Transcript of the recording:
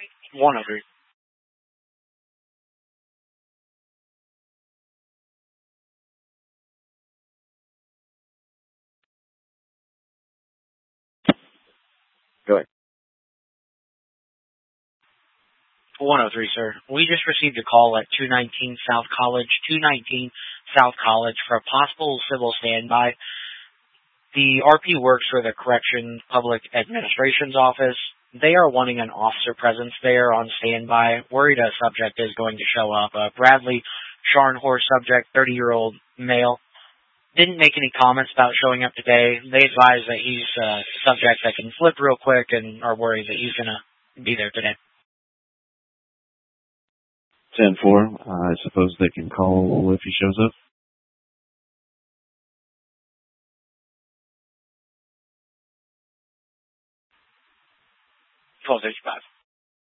103. Go ahead. 103, sir. We just received a call at 219 South College, 219 South College for a possible civil standby. The RP works for the Correction Public Administration's office. They are wanting an officer presence there on standby. Worried a subject is going to show up. Bradley Scharnhorst subject, 30-year-old male. Didn't make any comments about showing up today. They advise that he's a subject that can flip real quick and are worried that he's going to be there today. 10-4. I suppose they can call if he shows up. 1235.